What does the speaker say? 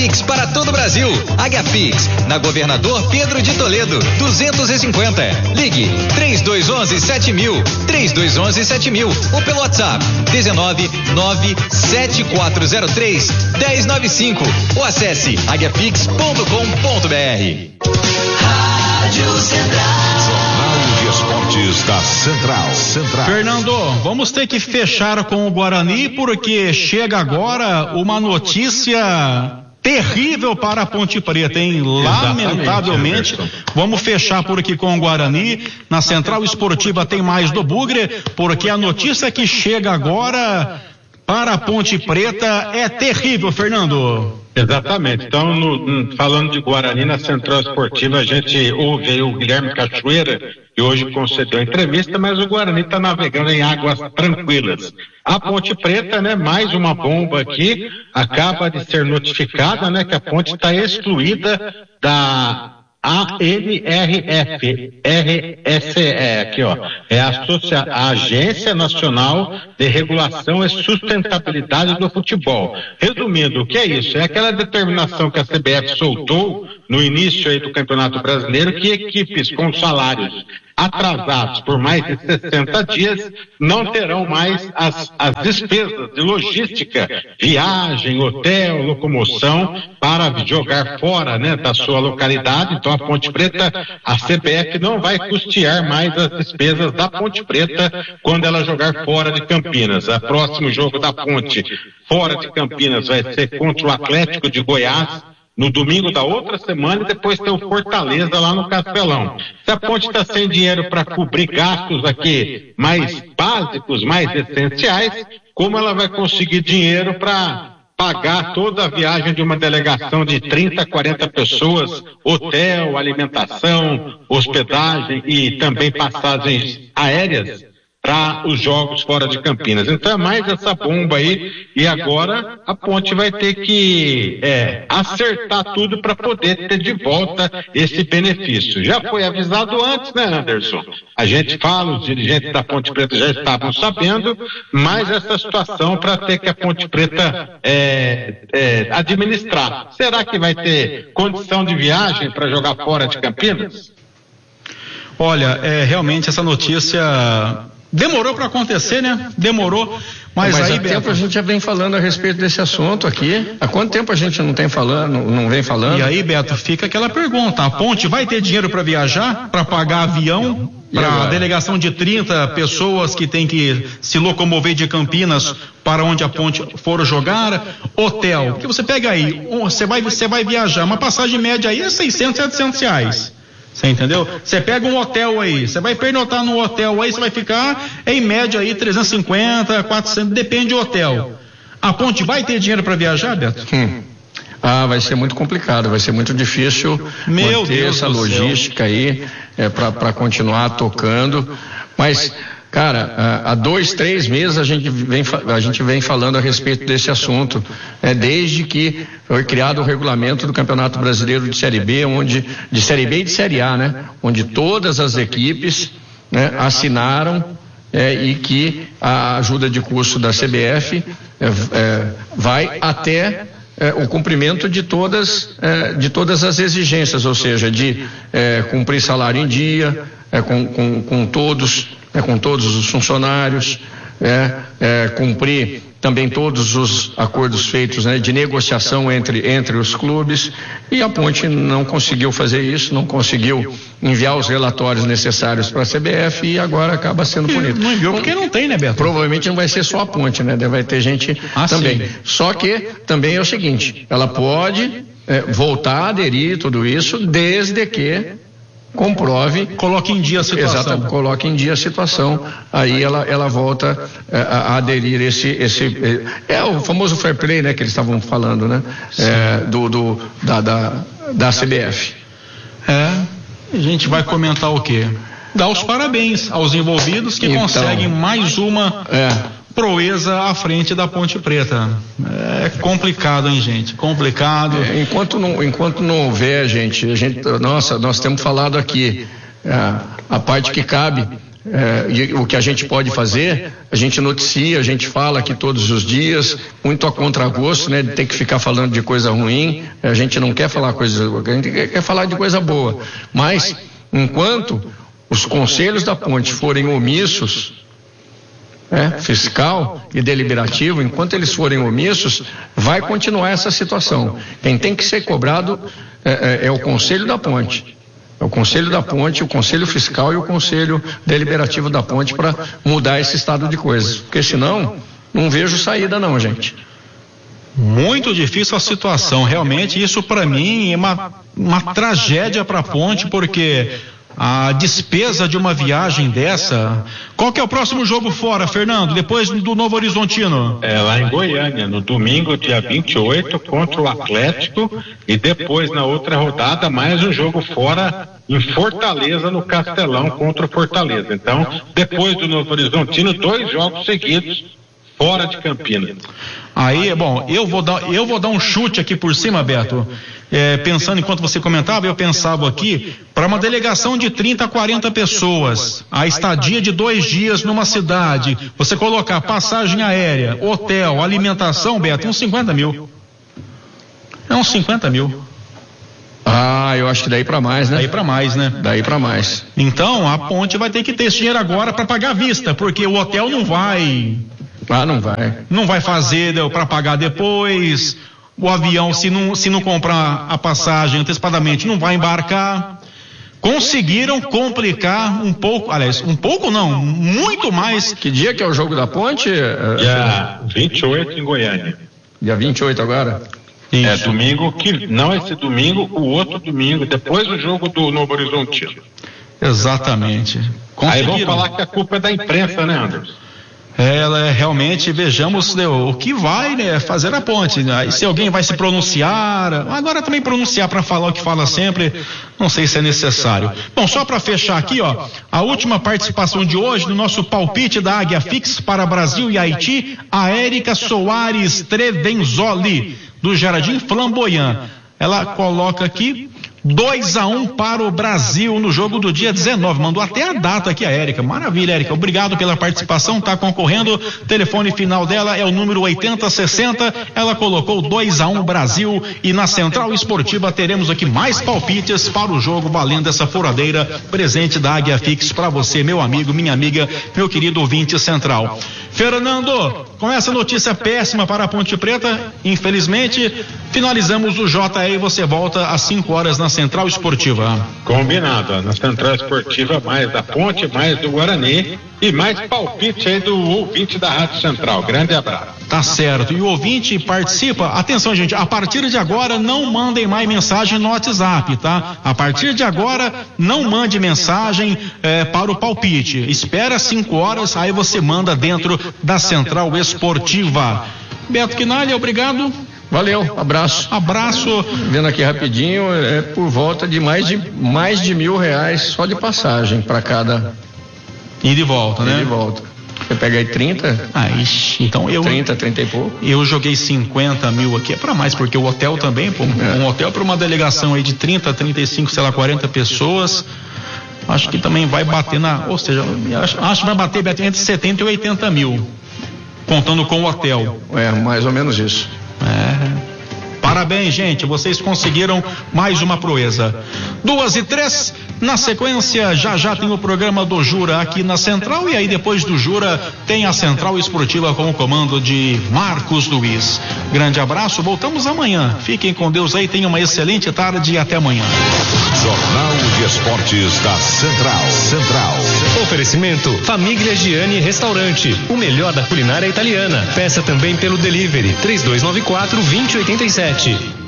Pix para todo o Brasil. Pix, na Governador Pedro de Toledo, 250. Ligue 3211-7000, 3211-7000 ou pelo WhatsApp 1997403-1095 ou acesse aguiapix.com.br. Rádio Central. Jornal de Esportes da Central. Fernando, vamos ter que fechar com o Guarani porque chega agora uma notícia terrível para a Ponte Preta, hein? Lamentavelmente, vamos fechar por aqui com o Guarani. Na Central Esportiva tem mais do Bugre, porque a notícia que chega agora para a Ponte Preta é terrível, Fernando. Exatamente. Então, falando de Guarani, na Central Esportiva, a gente ouve aí o Guilherme Cachoeira, que hoje concedeu a entrevista, mas o Guarani está navegando em águas tranquilas. A Ponte Preta, né, mais uma bomba aqui, acaba de ser notificada, né, que a ponte está excluída da ANRF, aqui ó, é a Agência Nacional de Regulação e Sustentabilidade do Futebol. Resumindo, o que é isso? É aquela determinação que a CBF soltou no início aí do Campeonato Brasileiro, que equipes com salários atrasados por mais de 60 dias não terão mais as despesas de logística, viagem, hotel, locomoção, para jogar fora, né, da sua localidade. Então a Ponte Preta, a CBF não vai custear mais as despesas da Ponte Preta quando ela jogar fora de Campinas. O próximo jogo da Ponte fora de Campinas vai ser contra o Atlético de Goiás, no domingo da outra semana, e depois tem o Fortaleza lá no Castelão. Se a Ponte está sem dinheiro para cobrir gastos aqui mais básicos, mais essenciais, como ela vai conseguir dinheiro para pagar toda a viagem de uma delegação de 30, 40 pessoas, hotel, alimentação, hospedagem e também passagens aéreas para os jogos fora de Campinas? Então é mais essa bomba aí, e agora a Ponte vai ter que acertar tudo para poder ter de volta esse benefício. Já foi avisado antes, né, Anderson? A gente fala, os dirigentes da Ponte Preta já estavam sabendo, mas essa situação para ter que a Ponte Preta administrar. Será que vai ter condição de viagem para jogar fora de Campinas? Olha, realmente essa notícia demorou para acontecer, né? Demorou. Mas aí, há tempo a gente já vem falando a respeito desse assunto aqui. Há quanto tempo a gente não vem falando? E aí, Beto, fica aquela pergunta: a Ponte vai ter dinheiro para viajar, para pagar avião, para a delegação de 30 pessoas que tem que se locomover de Campinas para onde a Ponte for jogar? Hotel, porque você pega aí, você vai viajar, uma passagem média aí é 600, 700 reais. Você entendeu? Você pega um hotel aí, você vai pernotar no hotel aí, você vai ficar em média aí 350, 400, depende do hotel. A Ponte vai ter dinheiro para viajar, Beto? Vai ser muito complicado, vai ser muito difícil manter essa logística aí para continuar tocando. Mas, cara, há 2, 3 meses a gente vem falando a respeito desse assunto, desde que foi criado o regulamento do Campeonato Brasileiro de Série B, de Série B e de Série A, né? Onde todas as equipes, né, assinaram e que a ajuda de custo da CBF vai até o cumprimento de todas as exigências, ou seja, de cumprir salário em dia, com todos os funcionários, cumprir também todos os acordos feitos, né, de negociação entre os clubes, e a Ponte não conseguiu fazer isso, não conseguiu enviar os relatórios necessários para a CBF e agora acaba sendo punido. Não enviou porque não tem, né, Beto? Provavelmente não vai ser só a Ponte, né? Vai ter gente também. Sim. Só que também é o seguinte, ela pode voltar a aderir tudo isso desde que comprove, coloque em dia a situação. Exato, coloque em dia a situação, aí ela volta a aderir o famoso fair play, né, que eles estavam falando, né, da CBF. A gente vai comentar o quê? Dar os parabéns aos envolvidos que conseguem mais uma proeza à frente da Ponte Preta. É complicado, hein, gente? Complicado. Enquanto não houver, gente, nós temos falado aqui, a parte que cabe E o que a gente pode fazer, a gente noticia, a gente fala aqui todos os dias, muito a contragosto, né, de ter que ficar falando de coisa ruim. A gente não quer falar coisa, a gente quer falar de coisa boa. Mas, enquanto os conselhos da ponte forem omissos, fiscal e deliberativo, enquanto eles forem omissos, vai continuar essa situação. Quem tem que ser cobrado é o conselho da ponte. É o Conselho da Ponte, o Conselho Fiscal e o Conselho Deliberativo da Ponte para mudar esse estado de coisas. Porque senão, não vejo saída não, gente. Muito difícil a situação, realmente. Isso para mim é uma tragédia para a Ponte, porque a despesa de uma viagem dessa... Qual que é o próximo jogo fora, Fernando, depois do Novo Horizontino? É lá em Goiânia, no domingo, dia 28, contra o Atlético, e depois, na outra rodada, mais um jogo fora em Fortaleza, no Castelão, contra o Fortaleza. Então, depois do Novo Horizontino, 2 jogos seguidos fora de Campinas. Aí, bom, eu vou dar um chute aqui por cima, Beto. Pensando enquanto você comentava, eu pensava aqui, para uma delegação de 30 a 40 pessoas, a estadia de 2 dias numa cidade, você colocar passagem aérea, hotel, alimentação, Beto, uns 50 mil. É uns 50 mil. Eu acho que daí para mais, né? Daí para mais, né? Daí para mais. Então, a ponte vai ter que ter esse dinheiro agora para pagar à vista, porque o hotel não vai... não vai. Não vai fazer para pagar depois. O avião, se não comprar a passagem antecipadamente, não vai embarcar. Conseguiram complicar um pouco, aliás, um pouco não, muito mais. Que dia que é o jogo da ponte? Dia 28 em Goiânia. Dia 28 agora? Isso. Domingo, não esse domingo, o outro domingo, depois do jogo do Novo Horizontino. Exatamente. Aí vão falar que a culpa é da imprensa, né, Anderson? Realmente, vejamos o que vai, né, fazer a ponte. Aí, se alguém vai se pronunciar, agora também pronunciar para falar o que fala sempre, não sei se é necessário. Bom, só para fechar aqui, a última participação de hoje no nosso palpite da Águia Fix para Brasil e Haiti, a Érica Soares Trevenzoli, do Jardim Flamboyant. Ela coloca aqui 2-1 para o Brasil no jogo do dia 19. Mandou até a data aqui a Érica. Maravilha, Érica. Obrigado pela participação. Tá concorrendo. Telefone final dela é o número 8060. Ela colocou 2-1 Brasil. E na Central Esportiva teremos aqui mais palpites para o jogo, valendo essa furadeira presente da Águia Fix para você, meu amigo, minha amiga, meu querido ouvinte central. Fernando, com essa notícia péssima para a Ponte Preta, infelizmente, finalizamos o JE e você volta às 5 horas na Central Esportiva. Combinado, na Central Esportiva, mais da Ponte, mais do Guarani e mais palpite aí do ouvinte da Rádio Central. Grande abraço. Tá certo, e o ouvinte participa. Atenção, gente, a partir de agora não mandem mais mensagem no WhatsApp, tá? A partir de agora não mande mensagem para o palpite. Espera 5 horas, aí você manda dentro da Central Esportiva. Beto Quinalha, obrigado. Valeu, abraço. Abraço. Vendo aqui rapidinho, por volta de mais de R$1.000 só de passagem para cada. E de volta, né? E de volta. Você pega aí 30? Então 30 e pouco. Eu joguei 50 mil aqui, é para mais, porque o hotel também, um hotel para uma delegação aí de 30, 35, sei lá, 40 pessoas, acho que também vai bater ou seja, acho que vai bater entre 70 e 80 mil, contando com o hotel. Mais ou menos isso. Parabéns, gente, vocês conseguiram mais uma proeza. 2:03, na sequência, já tem o programa do Jura aqui na Central, e aí depois do Jura tem a Central Esportiva com o comando de Marcos Luiz. Grande abraço, voltamos amanhã. Fiquem com Deus aí, tenham uma excelente tarde e até amanhã. Jornal de Esportes da Central. Oferecimento Família Gianni Restaurante, o melhor da culinária italiana. Peça também pelo delivery 3294-2087.